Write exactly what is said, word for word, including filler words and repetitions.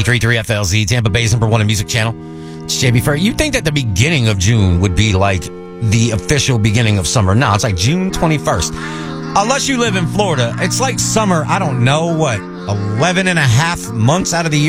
ninety-three point three F L Z, Tampa Bay's number one in music channel. It's J B Furry. You'd think that the beginning of June would be like the official beginning of summer. No, it's like June twenty-first. Unless you live in Florida, it's like summer, I don't know, what, eleven and a half months out of the year?